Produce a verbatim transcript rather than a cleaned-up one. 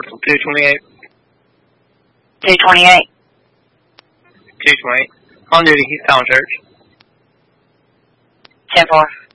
two twenty-eight. two twenty-eight. two twenty-eight. On duty, East Allen Church. ten four.